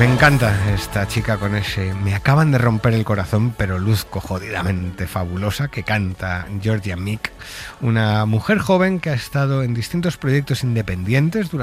Me encanta esta chica con ese "me acaban de romper el corazón, pero luzco jodidamente fabulosa" que canta Georgia Meek, una mujer joven que ha estado en distintos proyectos independientes